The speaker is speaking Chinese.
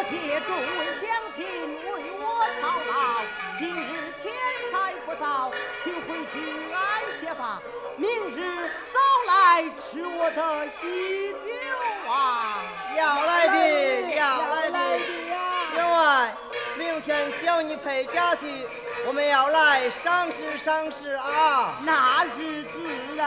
借众位乡亲为我操劳，今日天晒不早，请回去安歇吧。明日早来吃我的喜酒啊！ 要来的，要来的。员外，明天小女陪家去，我们要来赏识赏识啊！ 那日自然。